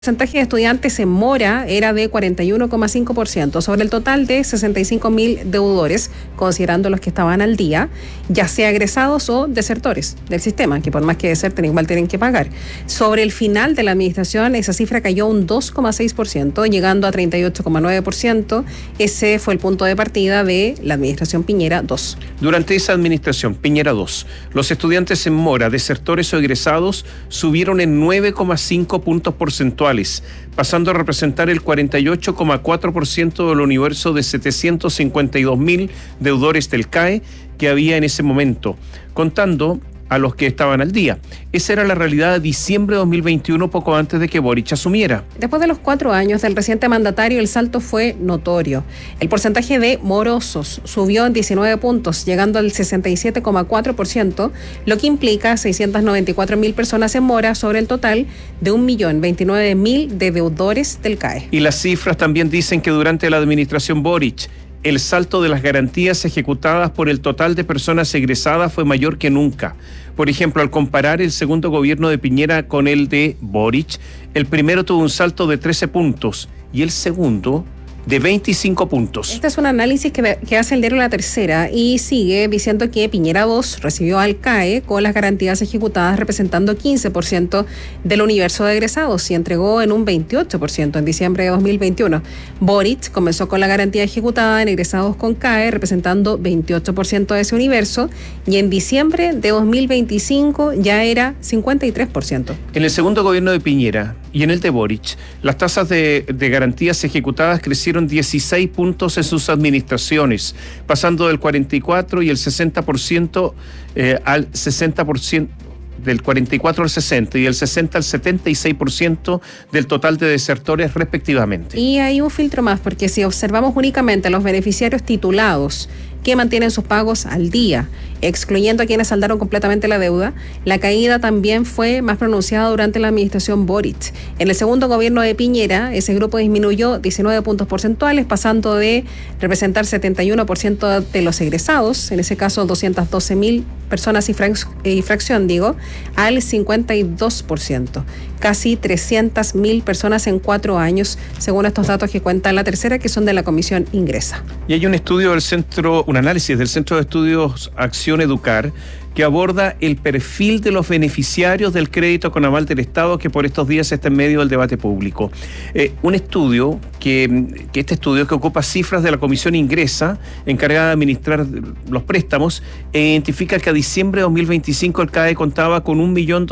porcentaje de estudiantes en mora era de 41,5% sobre el total de 65.000 deudores, considerando los que estaban al día, ya sea egresados o desertores del sistema, que por más que deserten igual tienen que pagar. Sobre el final de la administración, esa cifra cayó un 2,6%, llegando a 38,9%. Ese fue el punto de partida de la administración Piñera 2. Durante esa administración, Piñera 2, los estudiantes en mora, desertores o egresados, subieron en 9,5 puntos porcentuales, pasando a representar el 48,4% del universo de 752.000 deudores del CAE que había en ese momento, contando a los que estaban al día. Esa era la realidad de diciembre de 2021, poco antes de que Boric asumiera. Después de los 4 años del reciente mandatario, el salto fue notorio. El porcentaje de morosos subió en 19 puntos, llegando al 67,4%, lo que implica 694.000 personas en mora sobre el total de 1.029.000 de deudores del CAE. Y las cifras también dicen que durante la administración Boric, el salto de las garantías ejecutadas por el total de personas egresadas fue mayor que nunca. Por ejemplo, al comparar el segundo gobierno de Piñera con el de Boric, el primero tuvo un salto de 13 puntos y el segundo de 25 puntos. Este es un análisis que hace el diario La Tercera y sigue diciendo que Piñera 2 recibió al CAE con las garantías ejecutadas representando 15% del universo de egresados y entregó en un 28% en diciembre de 2021. Boric comenzó con la garantía ejecutada en egresados con CAE representando 28% de ese universo y en diciembre de 2025 ya era 53%. En el segundo gobierno de Piñera y en el de Boric, las tasas de garantías ejecutadas crecieron 16 puntos en sus administraciones, pasando del 44 y el 60% al 60%, del 44 al 60 y del 60 al 76% del total de desertores respectivamente. Y hay un filtro más, porque si observamos únicamente a los beneficiarios titulados que mantienen sus pagos al día, excluyendo a quienes saldaron completamente la deuda, la caída también fue más pronunciada durante la administración Boric. En el segundo gobierno de Piñera, ese grupo disminuyó 19 puntos porcentuales, pasando de representar 71% de los egresados, en ese caso 212.000 personas y fracción, al 52%. Casi 300.000 personas en 4 años, según estos datos que cuenta La Tercera, que son de la Comisión Ingresa. Y hay un estudio del un análisis del Centro de Estudios Acción Educar, que aborda el perfil de los beneficiarios del crédito con aval del Estado, que por estos días está en medio del debate público. Un estudio este estudio que ocupa cifras de la Comisión Ingresa, encargada de administrar los préstamos, identifica que a diciembre de 2025 el CAE contaba con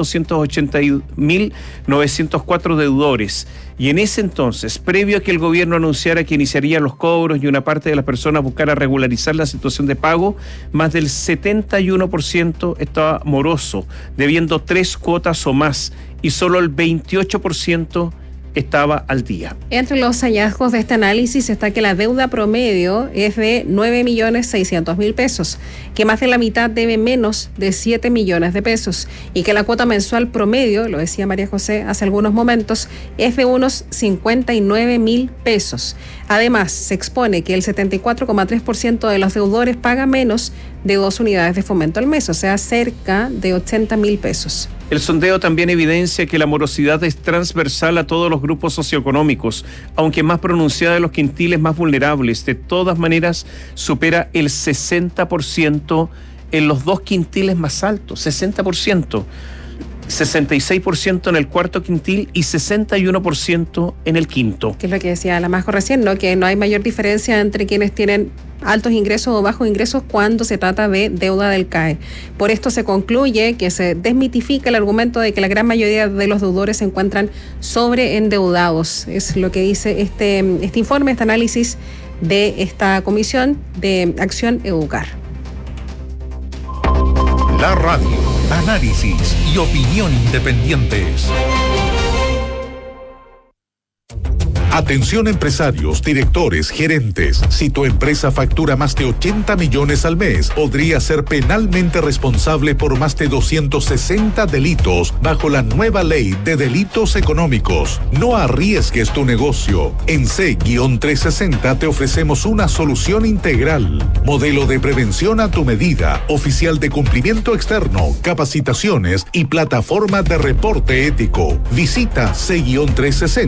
1.280.904 deudores. Y en ese entonces, previo a que el gobierno anunciara que iniciaría los cobros y una parte de las personas buscara regularizar la situación de pago, más del 71% estaba moroso, debiendo 3 cuotas o más, y solo el 28% estaba al día. Entre los hallazgos de este análisis está que la deuda promedio es de 9.600.000 pesos, que más de la mitad debe menos de 7 millones de pesos y que la cuota mensual promedio, lo decía María José hace algunos momentos, es de unos 59.000 pesos. Además, se expone que el 74,3% de los deudores paga menos de 2 unidades de fomento al mes, o sea, cerca de 80.000 pesos. El sondeo también evidencia que la morosidad es transversal a todos los grupos socioeconómicos, aunque más pronunciada en los quintiles más vulnerables. De todas maneras, supera el 60% en los 2 quintiles más altos, 60%. 66% en el cuarto quintil y 61% en el quinto. Que es lo que decía la Majo recién, ¿no? Que no hay mayor diferencia entre quienes tienen altos ingresos o bajos ingresos cuando se trata de deuda del CAE. Por esto se concluye que se desmitifica el argumento de que la gran mayoría de los deudores se encuentran sobreendeudados. Es lo que dice este informe, este análisis de esta Comisión de Acción Educar. La radio, análisis y opinión independientes. Atención empresarios, directores, gerentes. Si tu empresa factura más de 80 millones al mes, podría ser penalmente responsable por más de 260 delitos bajo la nueva ley de delitos económicos. No arriesgues tu negocio. En C-360 te ofrecemos una solución integral. Modelo de prevención a tu medida, oficial de cumplimiento externo, capacitaciones y plataforma de reporte ético. Visita C-360